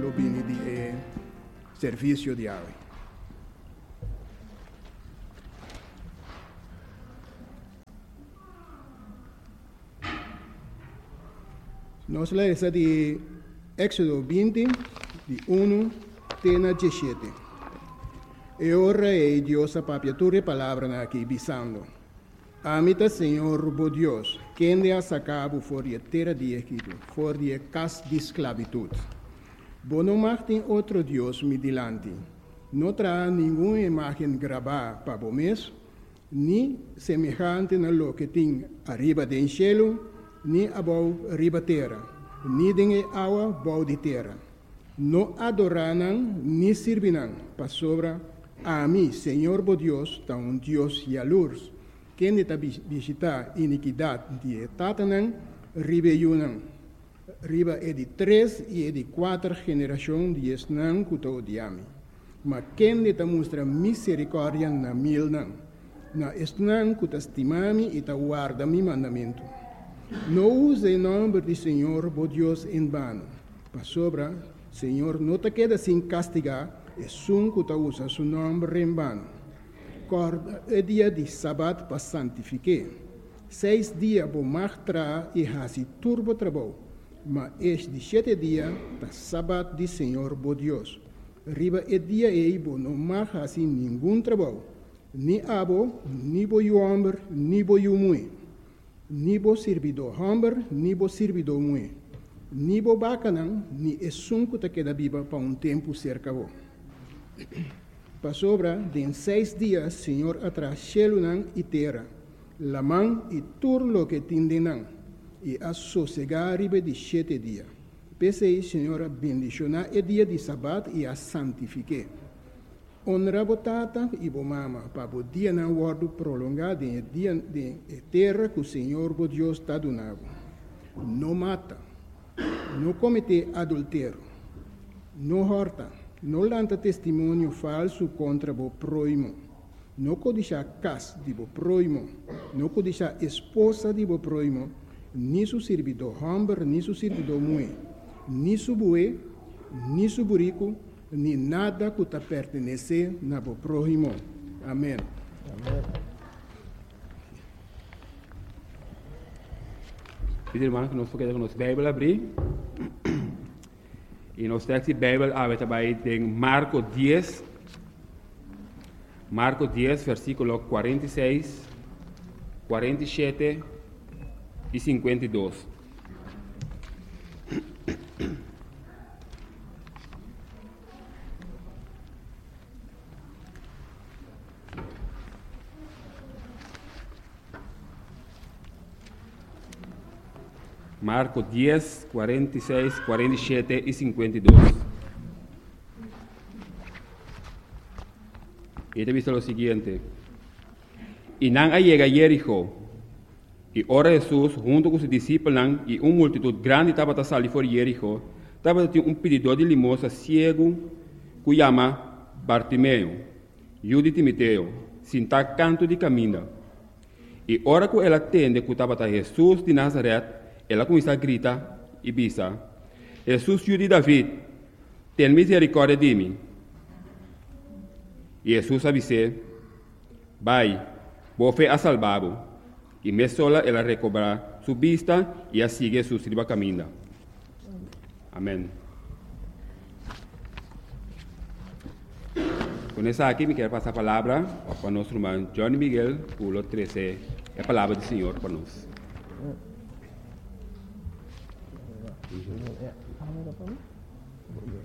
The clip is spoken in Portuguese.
bini di serviço de água. Nós lemos de Éxodo 20, de 1 até 17. E ora é Deus a papiatura palavra aqui, bisando. Amita Senhor, bo Deus, quem te ha sacado fora de terra de Egipto, fora de casa de esclavitud. Bo não martem outro Deus me delante. Não terá nenhuma imagem gravada para o mês, nem semelhante na lo que tem arriba do cielo, nem abaixo arriba terra, nem de água abaixo de terra. Não adorarão, nem servirão, para sobra a mim, Senhor bo Deus, tão Deus e a luz, quem está visitar iniquidade de Tatanã, ribeirão. Riba é de 3 e é de 4 gerações de esnã que estou de ami. Mas quem está mostra misericórdia na mil não. Na esnã que está estimami e está guarda mi mandamento. Não use o nome do Senhor, bo Deus, em vano. Para sobra, Senhor, não te queda sem castigar, é sun que está usa seu nome em vano. Corda é dia de sábado para santificar. 6 dias vou martrar e hasi turbo trabalho. Mas este 7 dias, da sábado de Senhor, bo Deus. Riba é dia e bo não mais assim nenhum trabalho. Ni abo, ni bo homem, ni bo mulher. Ni bo servidor homem, ni bo servidor mulher. Ni bo bacanão, ni é sunco que queda viva para tempo cerca bo. Para sobra, de 6 dias, Senhor atrás cielo e terra. La mão e tudo lo que tindenam. E a sossegar ribe de 7 dias. Pensei, Senhora, bendicionar o dia de sábado e a santifique. Honra a tata e a mama, para o dia não guardo prolongado em dia de terra que o Senhor, o Deus, está donando. Não mata, não comete adultério, não horta, não lanta testemunho falso contra o próximo, não codiça casa de o próximo, não codiça esposa de o próximo, ni su servidor homem, ni su servidor mulher, ni su boi, ni su burico, ni nada que te pertenece na bo próximo. Amém. Amém. Pedir, irmão, que nós podemos nossa Bíblia abrir. E nós temos a Bíblia aberta em Marcos 10. Marcos 10, versículo 46, 47 e 52. Marcos 10, 46, 47 e 52. E te visto lo siguiente. E não llega a Jericó. E ora Jesus, junto com os discípulos e uma multitud grande, estava a sair fora de Jericó. Estava um pedidor de limosna cego, que chama Bartimeu, filho de Timoteo, sentado canto de caminho. E ora que ela atende que estava Jesus de Nazaré, ela começa a gritar e bisa: Jesus, filho de David, tem misericórdia de mim. E Jesus avisou: vai, boa fé a salvado. E me sola ela recobra sua vista e a sigue su sirva caminho. Amém. Com essa aqui, me quero passar a palavra para o nosso irmão Johnny Miguel, pulo 13, a palavra do Senhor para nós.